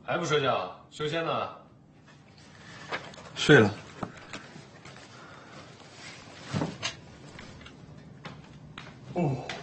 还不睡觉？修仙呢？ 睡了。 哦。